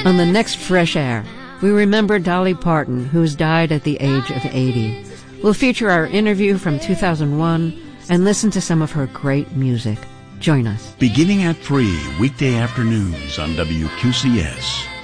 On the next Fresh Air, we remember Dolly Parton, who has died at the age of 80. We'll feature our interview from 2001 and listen to some of her great music. Join us. Beginning at 3, weekday afternoons on WQCS.